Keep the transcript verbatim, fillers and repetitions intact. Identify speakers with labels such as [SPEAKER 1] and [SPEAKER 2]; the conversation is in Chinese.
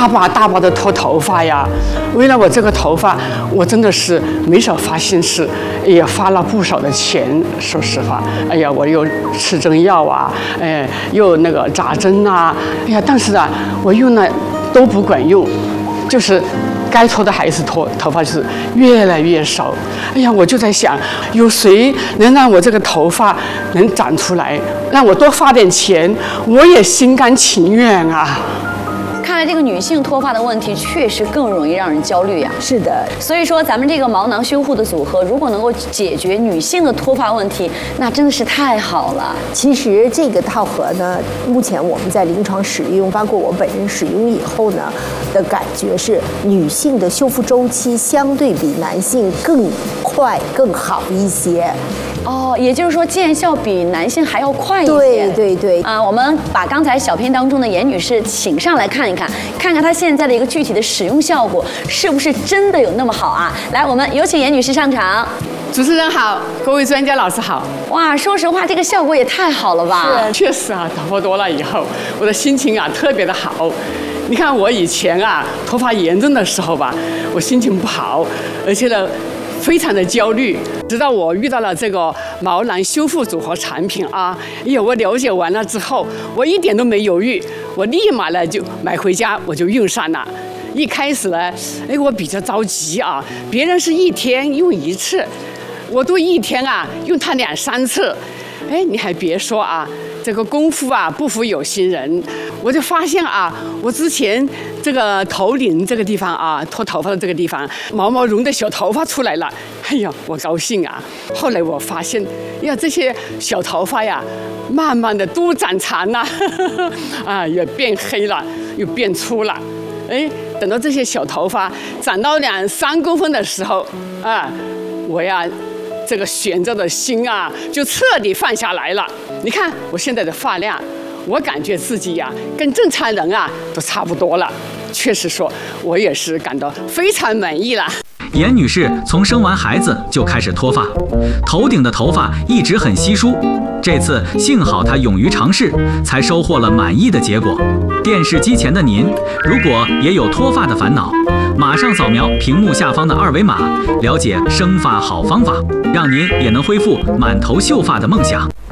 [SPEAKER 1] 大把大把的脱头发呀。为了我这个头发，我真的是没少花心思，也花了不少的钱。说实话，哎呀，我又吃针药啊，哎，又那个扎针啊，哎呀，但是啊，我用了都不管用，就是该脱的还是脱，头发就是越来越少。哎呀，我就在想，有谁能让我这个头发能长出来，让我多花点钱，我也心甘情愿啊。
[SPEAKER 2] 看来这个女性脱发的问题确实更容易让人焦虑呀。
[SPEAKER 3] 是的，
[SPEAKER 2] 所以说咱们这个毛囊修护的组合，如果能够解决女性的脱发问题，那真的是太好了。
[SPEAKER 3] 其实这个套盒呢，目前我们在临床使用，包括我本人使用以后呢，的感觉是女性的修复周期相对比男性更快更好一些。
[SPEAKER 2] 哦，也就是说见效比男性还要快一些。
[SPEAKER 3] 对对对。
[SPEAKER 2] 啊、呃，我们把刚才小片当中的严女士请上来看一看，看看她现在的一个具体的使用效果是不是真的有那么好啊？来，我们有请严女士上场。
[SPEAKER 1] 主持人好，各位专家老师好。
[SPEAKER 2] 哇，说实话，这个效果也太好了吧？
[SPEAKER 1] 是，确实啊，头发多了以后，我的心情啊特别的好。你看我以前啊头发严重的时候吧，我心情不好，而且呢非常的焦虑。直到我遇到了这个毛囊修复组合产品啊，哎呀，我了解完了之后，我一点都没犹豫，我立马呢就买回家，我就用上了。一开始呢，哎，我比较着急啊，别人是一天用一次，我都一天啊用它两三次。哎，你还别说啊，这个功夫啊不负有心人，我就发现啊，我之前这个头顶这个地方啊，脱头发的这个地方，毛毛绒的小头发出来了，哎呀，我高兴啊！后来我发现，呀，这些小头发呀，慢慢的都长长了，啊，也变黑了，又变粗了。哎，等到这些小头发长到两三公分的时候，啊，我呀。这个悬着的心啊，就彻底放下来了。你看我现在的发量，我感觉自己呀、啊，跟正常人啊都差不多了。确实说，我也是感到非常满意了。
[SPEAKER 4] 严女士从生完孩子就开始脱发，头顶的头发一直很稀疏。这次幸好她勇于尝试，才收获了满意的结果。电视机前的您，如果也有脱发的烦恼，马上扫描屏幕下方的二维码，了解生发好方法，让您也能恢复满头秀发的梦想。